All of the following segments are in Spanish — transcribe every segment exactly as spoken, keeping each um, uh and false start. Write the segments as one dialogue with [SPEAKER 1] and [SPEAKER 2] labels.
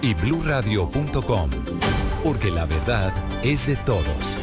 [SPEAKER 1] y blue radio punto com, porque la verdad es de todos.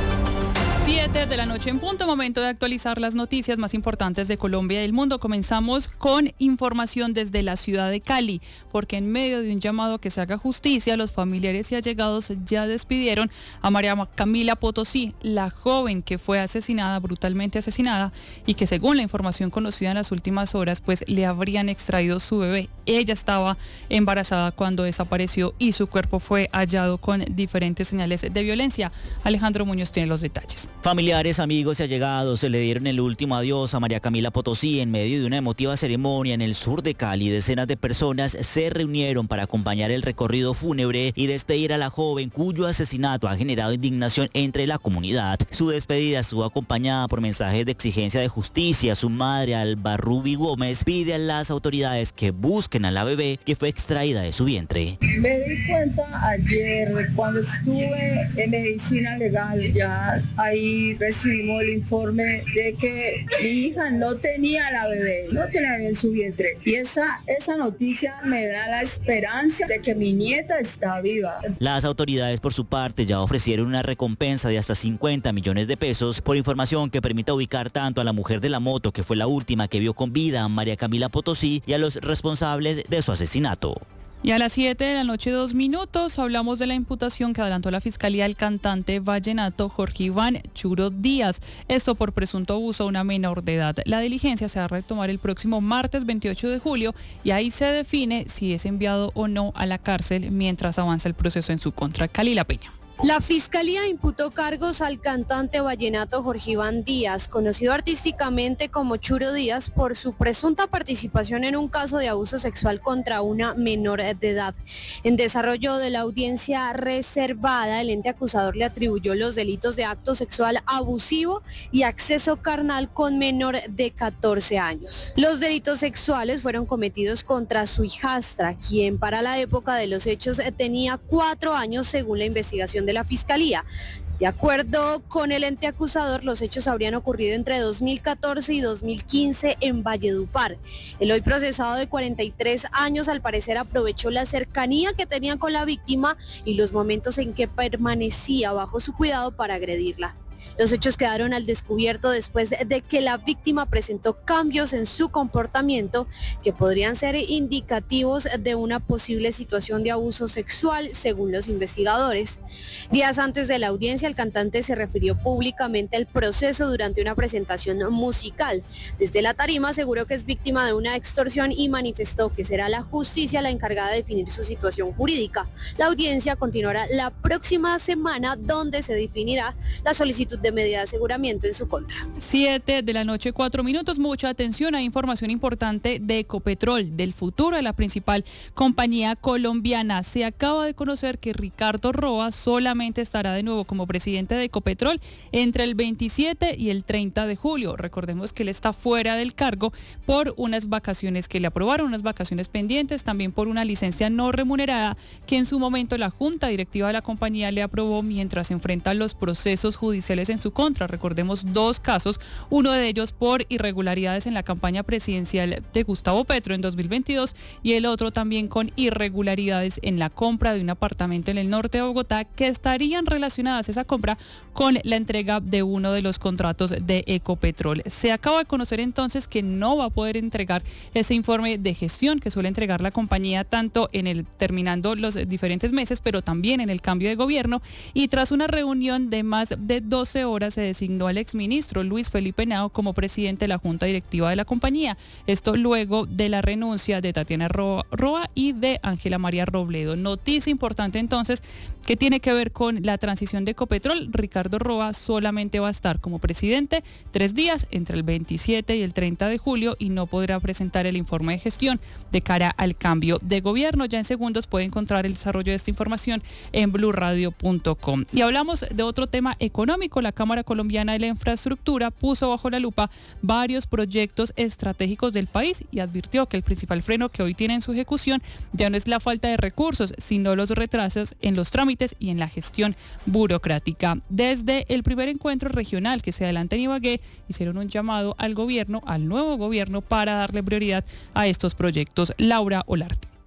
[SPEAKER 2] siete de la noche en punto, momento de actualizar las noticias más importantes de Colombia y del mundo. Comenzamos con información desde la ciudad de Cali, porque en medio de un llamado a que se haga justicia, los familiares y allegados ya despidieron a María Camila Potosí, la joven que fue asesinada, brutalmente asesinada, y que según la información conocida en las últimas horas, pues le habrían extraído su bebé. Ella estaba embarazada cuando desapareció y su cuerpo fue hallado con diferentes señales de violencia. Alejandro Muñoz tiene los detalles.
[SPEAKER 3] Familiares, amigos y allegados se le dieron el último adiós a María Camila Potosí en medio de una emotiva ceremonia en el sur de Cali. Decenas de personas se reunieron para acompañar el recorrido fúnebre y despedir a la joven cuyo asesinato ha generado indignación entre la comunidad. Su despedida estuvo acompañada por mensajes de exigencia de justicia. Su madre, Alba Ruby Gómez, pide a las autoridades que busquen a la bebé que fue extraída de su vientre.
[SPEAKER 4] Me di cuenta ayer cuando estuve en medicina legal, ya ahí recibimos el informe de que mi hija no tenía la bebé, no tenía en su vientre. Y esa, esa noticia me da la esperanza de que mi nieta está viva.
[SPEAKER 3] Las autoridades, por su parte, ya ofrecieron una recompensa de hasta cincuenta millones de pesos por información que permita ubicar tanto a la mujer de la moto, que fue la última que vio con vida a María Camila Potosí, y a los responsables de su asesinato.
[SPEAKER 2] Y a las siete de la noche, dos minutos, hablamos de la imputación que adelantó la Fiscalía al cantante vallenato Jorge Iván Churo Díaz. Esto por presunto abuso a una menor de edad. La diligencia se va a retomar el próximo martes veintiocho de julio y ahí se define si es enviado o no a la cárcel mientras avanza el proceso en su contra. Calila Peña.
[SPEAKER 5] La Fiscalía imputó cargos al cantante vallenato Jorge Iván Díaz, conocido artísticamente como Churo Díaz, por su presunta participación en un caso de abuso sexual contra una menor de edad. En desarrollo de la audiencia reservada, el ente acusador le atribuyó los delitos de acto sexual abusivo y acceso carnal con menor de catorce años. Los delitos sexuales fueron cometidos contra su hijastra, quien para la época de los hechos tenía cuatro años según la investigación de la Fiscalía. De acuerdo con el ente acusador, los hechos habrían ocurrido entre dos mil catorce y dos mil quince en Valledupar. El hoy procesado de cuarenta y tres años al parecer aprovechó la cercanía que tenía con la víctima y los momentos en que permanecía bajo su cuidado para agredirla. Los hechos quedaron al descubierto después de que la víctima presentó cambios en su comportamiento que podrían ser indicativos de una posible situación de abuso sexual, según los investigadores. Días antes de la audiencia, el cantante se refirió públicamente al proceso durante una presentación musical. Desde la tarima aseguró que es víctima de una extorsión y manifestó que será la justicia la encargada de definir su situación jurídica. La audiencia continuará la próxima semana, donde se definirá la solicitud de medida de aseguramiento en su contra.
[SPEAKER 2] siete de la noche, cuatro minutos. Mucha atención, hay información importante de Ecopetrol, del futuro de la principal compañía colombiana. Se acaba de conocer que Ricardo Roa solamente estará de nuevo como presidente de Ecopetrol entre el veintisiete y el treinta de julio. Recordemos que él está fuera del cargo por unas vacaciones que le aprobaron, unas vacaciones pendientes, también por una licencia no remunerada que en su momento la Junta Directiva de la compañía le aprobó mientras se enfrenta los procesos judiciales en su contra. Recordemos dos casos, uno de ellos por irregularidades en la campaña presidencial de Gustavo Petro en dos mil veintidós y el otro también con irregularidades en la compra de un apartamento en el norte de Bogotá, que estarían relacionadas esa compra con la entrega de uno de los contratos de Ecopetrol. Se acaba de conocer entonces que no va a poder entregar ese informe de gestión que suele entregar la compañía tanto en el terminando los diferentes meses, pero también en el cambio de gobierno, y tras una reunión de más de doce horas se designó al exministro Luis Felipe Henao como presidente de la Junta Directiva de la compañía. Esto luego de la renuncia de Tatiana Roa, Roa y de Ángela María Robledo. Noticia importante entonces que tiene que ver con la transición de Ecopetrol. Ricardo Roa solamente va a estar como presidente tres días entre el veintisiete y el treinta de julio y no podrá presentar el informe de gestión de cara al cambio de gobierno. Ya en segundos puede encontrar el desarrollo de esta información en blue radio punto com. Y hablamos de otro tema económico. La Cámara Colombiana de la Infraestructura puso bajo la lupa varios proyectos estratégicos del país y advirtió que el principal freno que hoy tiene en su ejecución ya no es la falta de recursos, sino los retrasos en los trámites y en la gestión burocrática. Desde el primer encuentro regional que se adelanta en Ibagué, hicieron un llamado al gobierno, al nuevo gobierno, para darle prioridad a estos proyectos. Laura Olarte.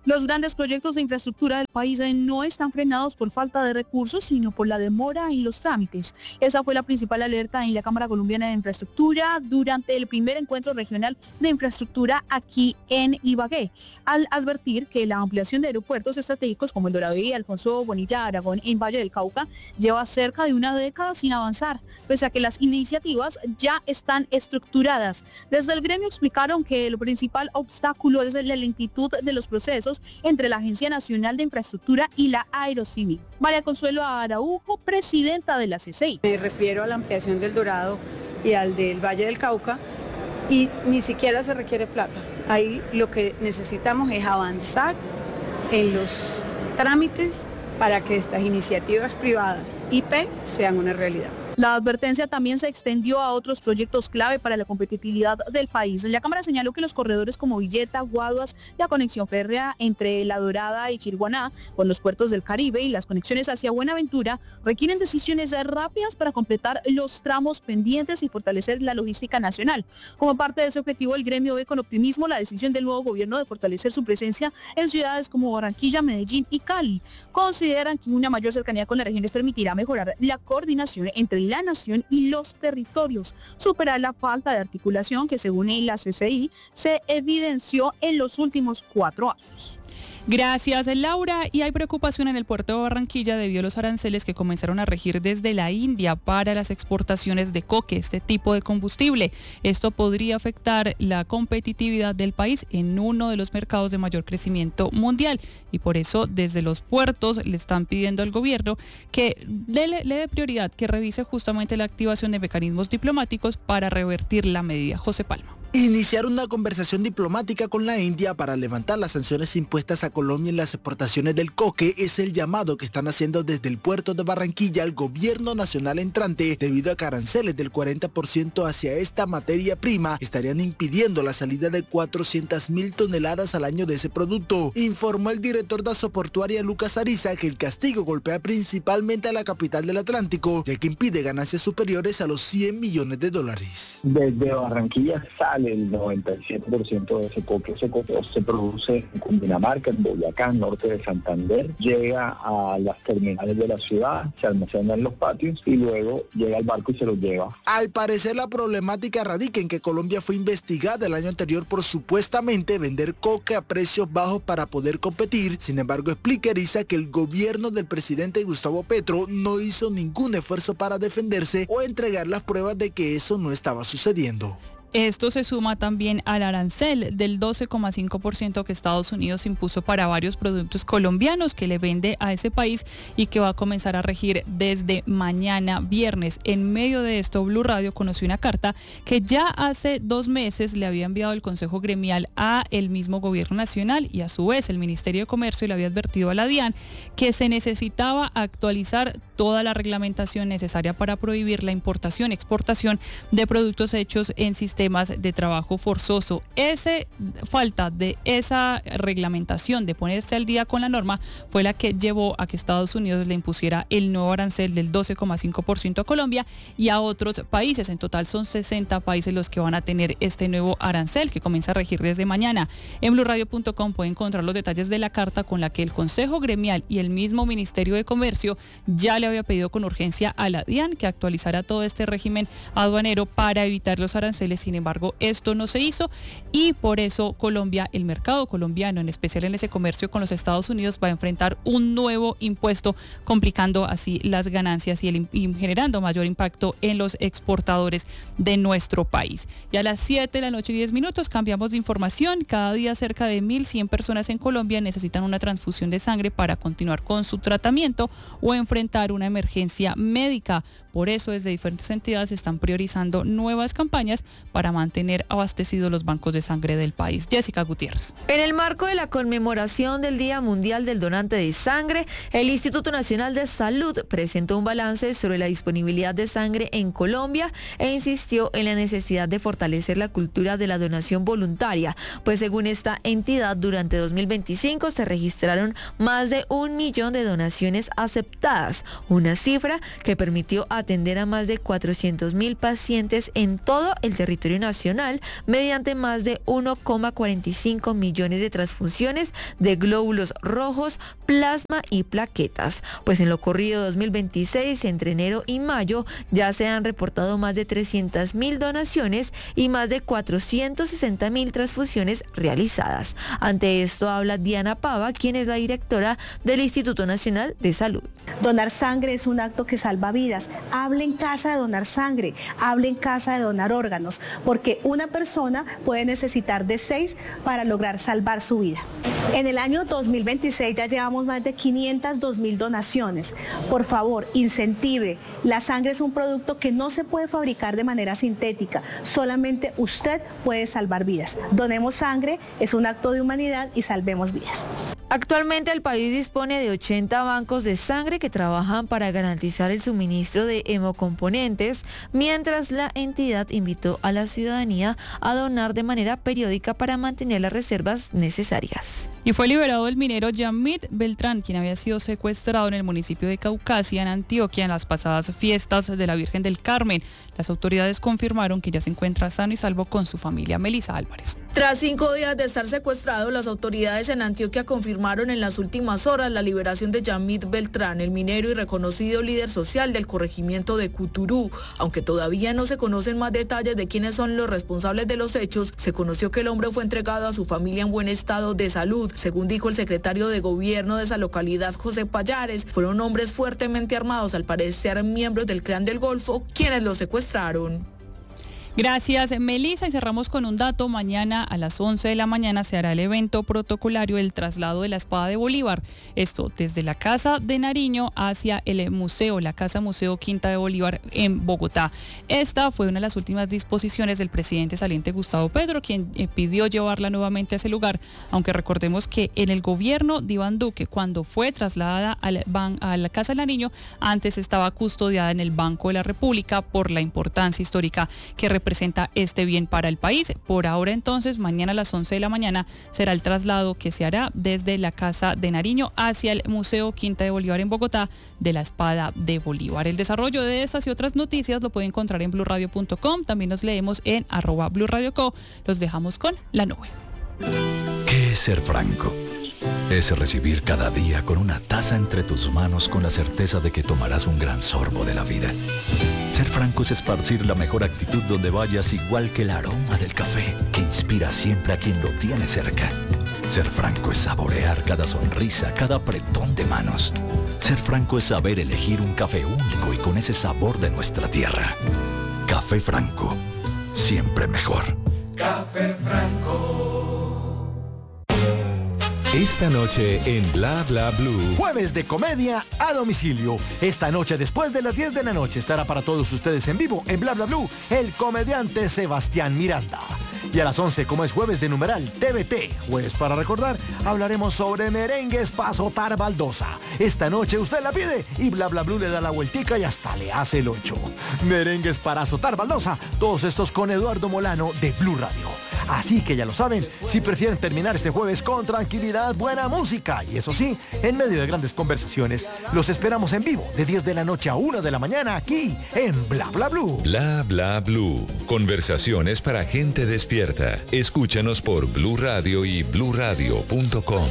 [SPEAKER 6] Los grandes proyectos de infraestructura del país no están frenados por falta de recursos, sino por la demora en los trámites. Esa fue la principal alerta en la Cámara Colombiana de Infraestructura durante el primer encuentro regional de infraestructura aquí en Ibagué, al advertir que la ampliación de aeropuertos estratégicos como el Dorado y Alfonso Bonilla Aragón en Valle del Cauca lleva cerca de una década sin avanzar, pese a que las iniciativas ya están estructuradas. Desde el gremio explicaron que el principal obstáculo es la lentitud de los procesos entre la Agencia Nacional de Infraestructura y la Aerocivil. María Consuelo Araujo, presidenta de la C C I.
[SPEAKER 7] Me refiero a la ampliación del Dorado y al del Valle del Cauca, y ni siquiera se requiere plata. Ahí lo que necesitamos es avanzar en los trámites para que estas iniciativas privadas I P sean una realidad.
[SPEAKER 6] La advertencia también se extendió a otros proyectos clave para la competitividad del país. La Cámara señaló que los corredores como Villeta, Guaduas, la conexión férrea entre La Dorada y Chiriguaná, con los puertos del Caribe y las conexiones hacia Buenaventura, requieren decisiones rápidas para completar los tramos pendientes y fortalecer la logística nacional. Como parte de ese objetivo, el gremio ve con optimismo la decisión del nuevo gobierno de fortalecer su presencia en ciudades como Barranquilla, Medellín y Cali. Consideran que una mayor cercanía con la región les permitirá mejorar la coordinación entre la nación y los territorios, superar la falta de articulación que según la C C I se evidenció en los últimos cuatro años.
[SPEAKER 2] Gracias, Laura. Y hay preocupación en el puerto de Barranquilla debido a los aranceles que comenzaron a regir desde la India para las exportaciones de coque, este tipo de combustible. Esto podría afectar la competitividad del país en uno de los mercados de mayor crecimiento mundial. Y por eso desde los puertos le están pidiendo al gobierno que le, le dé prioridad, que revise justamente la activación de mecanismos diplomáticos para revertir la medida. José Palma.
[SPEAKER 8] Iniciar una conversación diplomática con la India para levantar las sanciones impuestas a Colombia en las exportaciones del coque es el llamado que están haciendo desde el puerto de Barranquilla al gobierno nacional entrante, debido a que aranceles del cuarenta por ciento hacia esta materia prima estarían impidiendo la salida de cuatrocientas mil toneladas al año de ese producto. Informó el director de Asoportuaria Lucas Ariza que el castigo golpea principalmente a la capital del Atlántico, ya que impide ganancias superiores a los cien millones de dólares.
[SPEAKER 9] Desde Barranquilla sale el noventa y siete por ciento de ese coque. Ese coque se produce en Cundinamarca, en Boyacá, norte de Santander, llega a las terminales de la ciudad, se almacena en los patios y luego llega al barco y se lo lleva.
[SPEAKER 8] Al parecer la problemática radica en que Colombia fue investigada el año anterior por supuestamente vender coque a precios bajos para poder competir. Sin embargo, explica Ariza que el gobierno del presidente Gustavo Petro no hizo ningún esfuerzo para defenderse o entregar las pruebas de que eso no estaba sucediendo.
[SPEAKER 2] Esto se suma también al arancel del doce coma cinco por ciento que Estados Unidos impuso para varios productos colombianos que le vende a ese país y que va a comenzar a regir desde mañana viernes. En medio de esto, Blue Radio conoció una carta que ya hace dos meses le había enviado el Consejo Gremial a el mismo Gobierno Nacional y a su vez el Ministerio de Comercio le había advertido a la DIAN que se necesitaba actualizar toda la reglamentación necesaria para prohibir la importación, exportación de productos hechos en sistemas de trabajo forzoso. Ese falta de esa reglamentación, de ponerse al día con la norma, fue la que llevó a que Estados Unidos le impusiera el nuevo arancel del doce coma cinco por ciento a Colombia y a otros países. En total son sesenta países los que van a tener este nuevo arancel que comienza a regir desde mañana. En blue radio punto com pueden encontrar los detalles de la carta con la que el Consejo Gremial y el mismo Ministerio de Comercio ya le había pedido con urgencia a la DIAN que actualizara todo este régimen aduanero para evitar los aranceles. Sin embargo, esto no se hizo y por eso Colombia, el mercado colombiano, en especial en ese comercio con los Estados Unidos, va a enfrentar un nuevo impuesto, complicando así las ganancias y, el, y generando mayor impacto en los exportadores de nuestro país. Y a las siete de la noche y diez minutos cambiamos de información. Cada día cerca de mil cien personas en Colombia necesitan una transfusión de sangre para continuar con su tratamiento o enfrentar una emergencia médica. Por eso, desde diferentes entidades están priorizando nuevas campañas para mantener abastecidos los bancos de sangre del país. Jessica Gutiérrez.
[SPEAKER 10] En el marco de la conmemoración del Día Mundial del Donante de Sangre, el Instituto Nacional de Salud presentó un balance sobre la disponibilidad de sangre en Colombia e insistió en la necesidad de fortalecer la cultura de la donación voluntaria, pues según esta entidad, durante dos mil veinticinco se registraron más de un millón de donaciones aceptadas, una cifra que permitió atender a más de cuatrocientos mil pacientes en todo el territorio territorio nacional mediante más de uno coma cuarenta y cinco millones de transfusiones de glóbulos rojos, plasma y plaquetas. Pues en lo corrido dos mil veintiséis, entre enero y mayo, ya se han reportado más de trescientas mil donaciones y más de cuatrocientas sesenta mil transfusiones realizadas. Ante esto habla Diana Pava, quien es la directora del Instituto Nacional de Salud.
[SPEAKER 11] Donar sangre es un acto que salva vidas. Hable en casa de donar sangre, hable en casa de donar órganos, porque una persona puede necesitar de seis para lograr salvar su vida. En el año dos mil veintiséis ya llevamos más de quinientas dos mil donaciones. Por favor, incentive. La sangre es un producto que no se puede fabricar de manera sintética. Solamente usted puede salvar vidas. Donemos sangre, es un acto de humanidad y salvemos vidas.
[SPEAKER 10] Actualmente el país dispone de ochenta bancos de sangre que trabajan para garantizar el suministro de hemocomponentes, mientras la entidad invitó a la ciudadanía a donar de manera periódica para mantener las reservas necesarias.
[SPEAKER 2] Y fue liberado el minero Yamit Beltrán, quien había sido secuestrado en el municipio de Caucasia, en Antioquia, en las pasadas fiestas de la Virgen del Carmen. Las autoridades confirmaron que ya se encuentra sano y salvo con su familia. Melissa Álvarez.
[SPEAKER 12] Tras cinco días de estar secuestrado, las autoridades en Antioquia confirmaron en las últimas horas la liberación de Yamit Beltrán, el minero y reconocido líder social del corregimiento de Cuturú. Aunque todavía no se conocen más detalles de quiénes son los responsables de los hechos, se conoció que el hombre fue entregado a su familia en buen estado de salud. Según dijo el secretario de gobierno de esa localidad, José Payares, fueron hombres fuertemente armados, al parecer miembros del Clan del Golfo, quienes los secuestraron.
[SPEAKER 2] Gracias, Melissa. Y cerramos con un dato. Mañana a las once de la mañana se hará el evento protocolario del traslado de la Espada de Bolívar. Esto desde la Casa de Nariño hacia el museo, la Casa Museo Quinta de Bolívar en Bogotá. Esta fue una de las últimas disposiciones del presidente saliente Gustavo Petro, quien eh, pidió llevarla nuevamente a ese lugar, aunque recordemos que en el gobierno de Iván Duque, cuando fue trasladada al ban- a la Casa de Nariño, antes estaba custodiada en el Banco de la República por la importancia histórica que representa presenta este bien para el país. Por ahora entonces, mañana a las once de la mañana será el traslado que se hará desde la Casa de Nariño hacia el Museo Quinta de Bolívar en Bogotá de la Espada de Bolívar. El desarrollo de estas y otras noticias lo puede encontrar en blue radio punto com. También nos leemos en arroba Blue Radio Co. Los dejamos con la nube.
[SPEAKER 1] ¿Qué es ser franco? Es recibir cada día con una taza entre tus manos con la certeza de que tomarás un gran sorbo de la vida. Ser franco es esparcir la mejor actitud donde vayas, igual que el aroma del café, que inspira siempre a quien lo tiene cerca. Ser franco es saborear cada sonrisa, cada apretón de manos. Ser franco es saber elegir un café único y con ese sabor de nuestra tierra. Café Franco, siempre mejor.
[SPEAKER 13] Café Franco.
[SPEAKER 14] Esta noche en Bla Bla Blue.
[SPEAKER 15] Jueves de comedia a domicilio. Esta noche después de las diez de la noche estará para todos ustedes en vivo en Bla Bla Blue el comediante Sebastián Miranda. Y a las once, como es jueves de numeral T V T, jueves para recordar, hablaremos sobre merengues para azotar baldosa. Esta noche usted la pide y Bla Bla Blue le da la vueltica y hasta le hace el ocho. Merengues para azotar baldosa, todos estos con Eduardo Molano de Blue Radio. Así que ya lo saben, si prefieren terminar este jueves con tranquilidad, buena música y eso sí, en medio de grandes conversaciones, los esperamos en vivo de diez de la noche a una de la mañana aquí en Bla Bla Blue.
[SPEAKER 1] Bla Bla Blue. Conversaciones para gente despierta. Escúchanos por Blue Radio y blue radio punto com.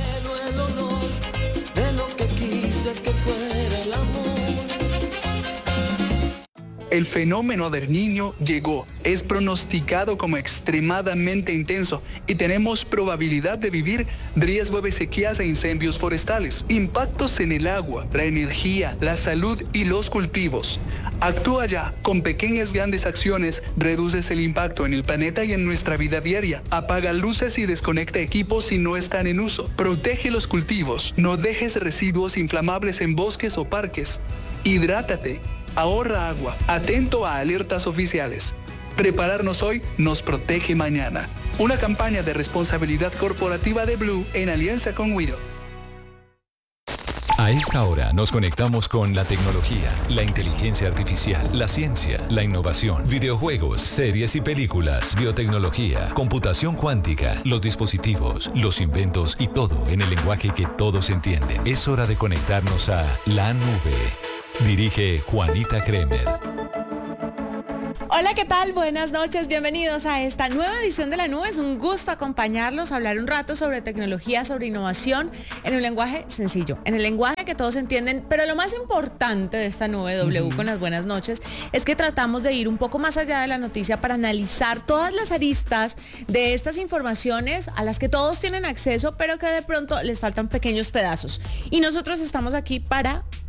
[SPEAKER 16] El fenómeno del Niño llegó, es pronosticado como extremadamente intenso y tenemos probabilidad de vivir riesgo de sequías e incendios forestales, impactos en el agua, la energía, la salud y los cultivos. Actúa ya, con pequeñas grandes acciones reduces el impacto en el planeta y en nuestra vida diaria. Apaga luces y desconecta equipos si no están en uso. Protege los cultivos, no dejes residuos inflamables en bosques o parques. Hidrátate. Ahorra agua, atento a alertas oficiales. Prepararnos hoy nos protege mañana. Una campaña de responsabilidad corporativa de Blue en alianza con Wido.
[SPEAKER 1] A esta hora nos conectamos con la tecnología, la inteligencia artificial, la ciencia, la innovación, videojuegos, series y películas, biotecnología, computación cuántica, los dispositivos, los inventos y todo en el lenguaje que todos entienden. Es hora de conectarnos a la nube. Dirige Juanita Kremer.
[SPEAKER 17] Hola, ¿qué tal? Buenas noches, bienvenidos a esta nueva edición de La Nube. Es un gusto acompañarlos, hablar un rato sobre tecnología, sobre innovación, en un lenguaje sencillo, en el lenguaje que todos entienden, pero lo más importante de esta Nube W uh-huh. con las buenas noches es que tratamos de ir un poco más allá de la noticia para analizar todas las aristas de estas informaciones a las que todos tienen acceso, pero que de pronto les faltan pequeños pedazos. Y nosotros estamos aquí para